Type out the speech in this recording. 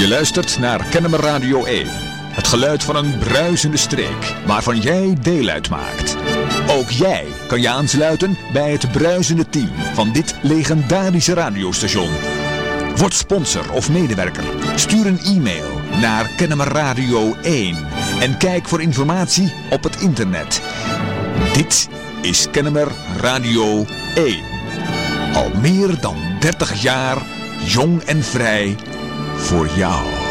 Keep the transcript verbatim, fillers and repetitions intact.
Je luistert naar Kennemer Radio één. Het geluid van een bruisende streek, waarvan jij deel uitmaakt. Ook jij kan je aansluiten bij het bruisende team van dit legendarische radiostation. Word sponsor of medewerker. Stuur een e-mail naar Kennemer Radio één en kijk voor informatie op het internet. Dit is Kennemer Radio één. Al meer dan dertig jaar, jong en vrij, voor jou.